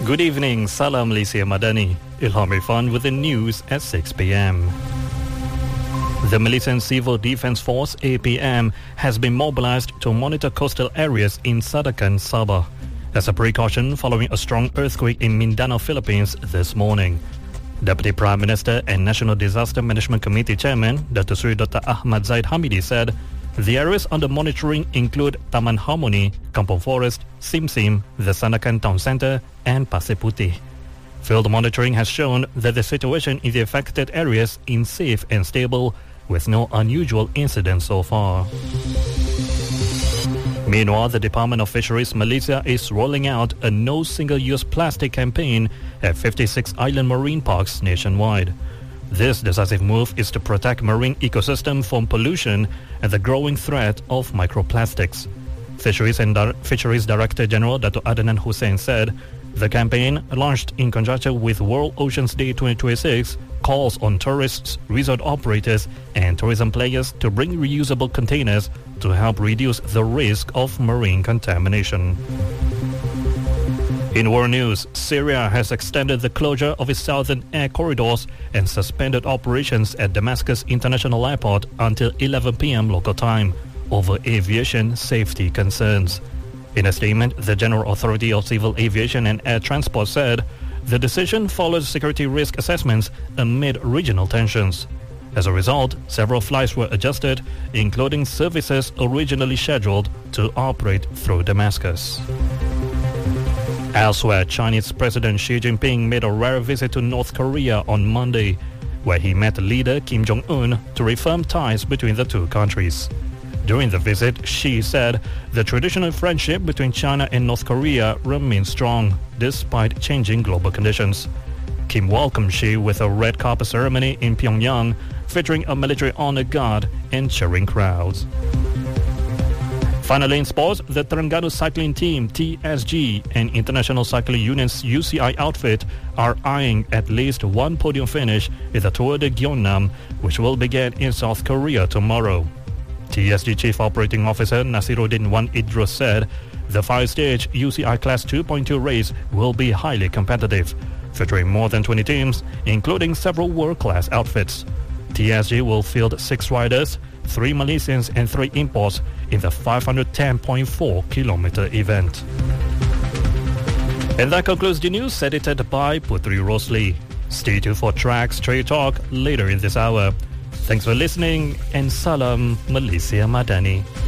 Good evening, Salam Malaysia Madani. Ilham Irfan with the news at 6 p.m. The Malaysian Civil Defence Force APM has been mobilised to monitor coastal areas in Sadakan, Sabah as a precaution following a strong earthquake in Mindanao, Philippines this morning. Deputy Prime Minister and National Disaster Management Committee Chairman Datuk Seri Dr. Ahmad Zaid Hamidi said the areas under monitoring include Taman Harmony, Kampung Forest, Sim Sim, the Sadakan Town Centre and Pasir Putih. Field monitoring has shown that the situation in the affected areas is safe and stable, with no unusual incidents so far. Meanwhile, the Department of Fisheries Malaysia is rolling out a no single-use plastic campaign at 56 island marine parks nationwide. This decisive move is to protect marine ecosystem from pollution and the growing threat of microplastics. Fisheries Director General Dato' Adnan Hussein said the campaign, launched in conjunction with World Oceans Day 2026, calls on tourists, resort operators and tourism players to bring reusable containers to help reduce the risk of marine contamination. In world news, Syria has extended the closure of its southern air corridors and suspended operations at Damascus International Airport until 11 p.m. local time over aviation safety concerns. In a statement, the General Authority of Civil Aviation and Air Transport said the decision follows security risk assessments amid regional tensions. As a result, several flights were adjusted, including services originally scheduled to operate through Damascus. Elsewhere, Chinese President Xi Jinping made a rare visit to North Korea on Monday, where he met leader Kim Jong-un to reaffirm ties between the two countries. During the visit, Xi said the traditional friendship between China and North Korea remains strong despite changing global conditions. Kim welcomed Xi with a red carpet ceremony in Pyongyang featuring a military honor guard and cheering crowds. Finally, in sports, the Terengganu cycling team TSG and International Cycling Union's UCI outfit are eyeing at least one podium finish in the Tour de Gyeongnam, which will begin in South Korea tomorrow. TSG Chief Operating Officer Nasiruddin Wan Idrus said the 5-stage UCI Class 2.2 race will be highly competitive, featuring more than 20 teams, including several world-class outfits. TSG will field 6 riders, 3 Malaysians and 3 imports in the 510.4-kilometer event. And that concludes the news edited by Putri Rosli. Stay tuned for Track's Trade Talk later in this hour. Thanks for listening and Salam Malaysia Madani.